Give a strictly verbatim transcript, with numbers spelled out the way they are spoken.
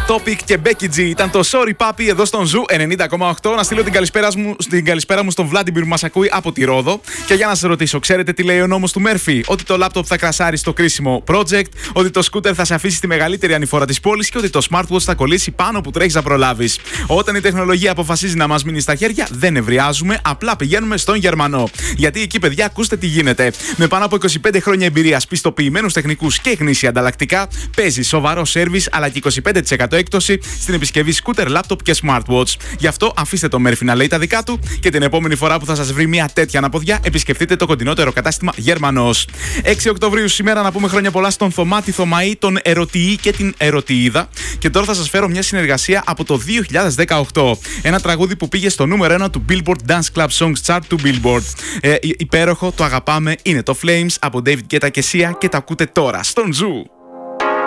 Topic και Becky G. Ήταν το Sorry Papi εδώ στον Ζου ενενήντα κόμμα οκτώ. Να στείλω την καλησπέρα μου, την καλησπέρα μου στον Βλάντιμπιρ που μας ακούει από τη Ρόδο. Και για να σας ρωτήσω, ξέρετε τι λέει ο νόμος του Μέρφυ? Ότι το λάπτοπ θα κρασάρει στο κρίσιμο project, ότι το σκούτερ θα σε αφήσει στη μεγαλύτερη ανηφόρα της πόλης και ότι το smartwatch θα κολλήσει πάνω που τρέχεις να προλάβεις. Όταν η τεχνολογία αποφασίζει να μας μείνει στα χέρια, δεν ευριάζουμε, απλά πηγαίνουμε στον Γερμανό. Γιατί εκεί, παιδιά, ακούστε τι γίνεται. Με πάνω από είκοσι πέντε χρόνια εμπειρίας, πιστοποιημένους τεχνικούς και γνήσια ανταλλακτικά, παίζει σοβαρό σέρβις αλλά και είκοσι πέντε τοις εκατό έκπτωση στην επισκευή σκούτερ, λάπτοπ και smartwatch. Γι' αυτό αφήστε το Μέρφυ να λέει τα δικά του και την επόμενη φορά που θα σας βρει μια τέτοια αναποδιά, επισκεφτείτε το κοντινότερο κατάστημα Γερμανός. έξι Οκτωβρίου σήμερα να πούμε χρόνια πολλά στον Θωμά, τη Θωμαή, τον Ερωτιή και την Ερωτιίδα. Και τώρα θα σας φέρω μια συνεργασία από το δύο χιλιάδες δεκαοκτώ. Ένα τραγούδι που πήγε στο νούμερο ένα του Billboard Dance Club Songs Chart του Billboard. Ε, υπέροχο, το αγαπάμε, είναι το Flames από David Guetta και Sia και τα ακούτε τώρα στον Ζου.